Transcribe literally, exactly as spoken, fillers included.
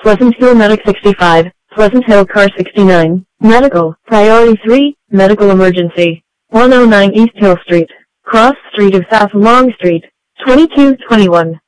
Pleasant Hill Medic sixty-five, Pleasant Hill Car sixty-nine, Medical, Priority three, Medical Emergency, one oh nine East Hill Street, Cross Street of South Long Street, twenty-two twenty-one.